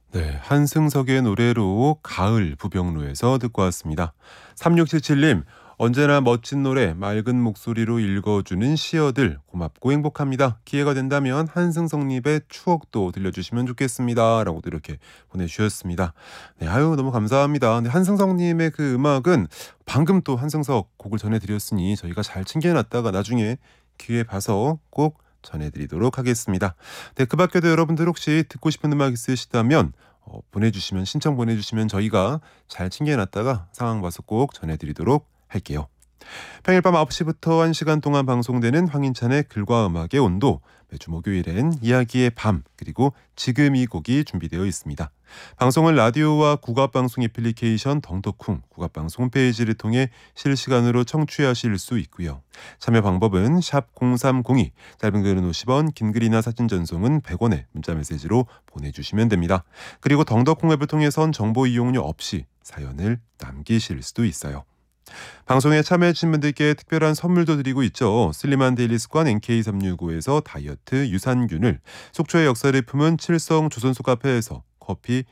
네, 한승석의 노래로 가을 부병로에서 듣고 왔습니다. 3677님, 언제나 멋진 노래, 맑은 목소리로 읽어주는 시어들 고맙고 행복합니다. 기회가 된다면 한승석님의 추억도 들려주시면 좋겠습니다. 라고도 이렇게 보내주셨습니다. 네, 아유, 너무 감사합니다. 네, 한승석님의 그 음악은 방금 또 한승석 곡을 전해드렸으니 저희가 잘 챙겨놨다가 나중에 기회 봐서 꼭 전해드리도록 하겠습니다. 네, 그 밖에도 여러분들 혹시 듣고 싶은 음악 있으시다면 보내주시면 신청 보내주시면 저희가 잘 챙겨놨다가 상황 봐서 꼭 전해드리도록 할게요. 평일 밤 9시부터 1시간 동안 방송되는 황인찬의 글과 음악의 온도, 매주 목요일엔 이야기의 밤, 그리고 지금 이 곡이 준비되어 있습니다. 방송은 라디오와 국악방송 애플리케이션 덩덕쿵 국악방송 홈페이지를 통해 실시간으로 청취하실 수 있고요. 참여 방법은 샵 0302, 짧은 글은 50원, 긴 글이나 사진 전송은 100원의 문자메시지로 보내주시면 됩니다. 그리고 덩덕쿵 앱을 통해선 정보 이용료 없이 사연을 남기실 수도 있어요. 방송에 참여해주신 분들께 특별한 선물도 드리고 있죠. 슬림한 데일리 습관 NK365에서 다이어트 유산균을, 속초의 역사를 품은 칠성 조선소 카페에서 커피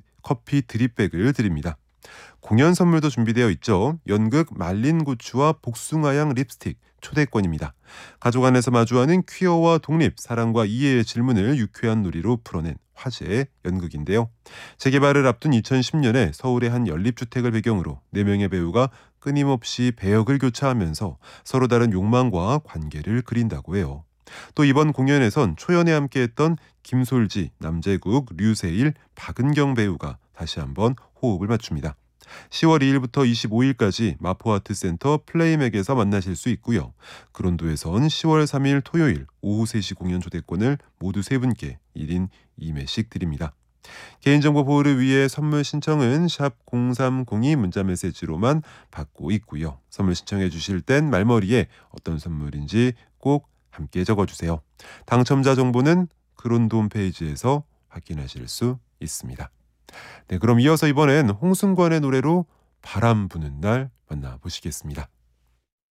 드립백을 드립니다. 공연 선물도 준비되어 있죠. 연극 말린 고추와 복숭아향 립스틱 초대권입니다. 가족 안에서 마주하는 퀴어와 독립, 사랑과 이해의 질문을 유쾌한 놀이로 풀어낸 화제의 연극인데요. 재개발을 앞둔 2010년에 서울의 한 연립주택을 배경으로 4명의 배우가 끊임없이 배역을 교차하면서 서로 다른 욕망과 관계를 그린다고 해요. 또 이번 공연에선 초연에 함께했던 김솔지, 남재국, 류세일, 박은경 배우가 다시 한번 호흡을 맞춥니다. 10월 2일부터 25일까지 마포아트센터 플레이맥에서 만나실 수 있고요. 그론도에선 10월 3일 토요일 오후 3시 공연 초대권을 모두 3분께 1인 2매씩 드립니다. 개인정보 보호를 위해 선물 신청은 샵 0302 문자메시지로만 받고 있고요. 선물 신청해 주실 땐 말머리에 어떤 선물인지 꼭 함께 적어주세요. 당첨자 정보는 그론도 홈페이지에서 확인하실 수 있습니다. 네, 그럼 이어서 이번엔 홍승관의 노래로 바람 부는 날 만나보시겠습니다.